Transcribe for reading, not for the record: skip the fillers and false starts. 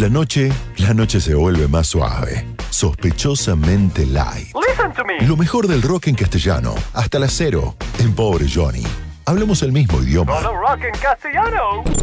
La noche se vuelve más suave, sospechosamente light. Listen to me. Lo mejor del rock en castellano, hasta las 0, en Pobre Johnny. Hablamos el mismo idioma. Todo rock en castellano.